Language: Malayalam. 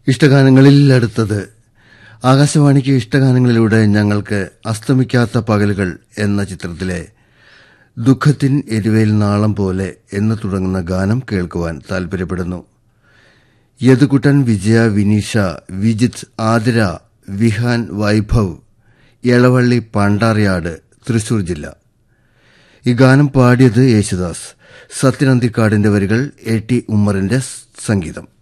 ഇഷ്ടഗാനങ്ങളിൽ അടുത്തത് ആകാശവാണിക്ക് ഇഷ്ടഗാനങ്ങളിലൂടെ ഞങ്ങൾക്ക് അസ്തമിക്കാത്ത പകലുകൾ എന്ന ചിത്രത്തിലെ ദുഃഖത്തിൻ എരുവേൽ നാളം പോലെ എന്ന് തുടങ്ങുന്ന ഗാനം കേൾക്കുവാൻ താൽപര്യപ്പെടുന്നു. യദുകുട്ടൻ, വിജയ, വിനീഷ, വിജിത്ത്, ആതിര, വിഹാൻ, വൈഭവ്, എളവള്ളി, പണ്ടാറിയാട്, തൃശൂർ ജില്ല. ഈ ഗാനം പാടിയത് യേശുദാസ്. സത്യനന്ദിക്കാടിന്റെ വരികൾ, എ ടി ഉമ്മറിന്റെ സംഗീതം.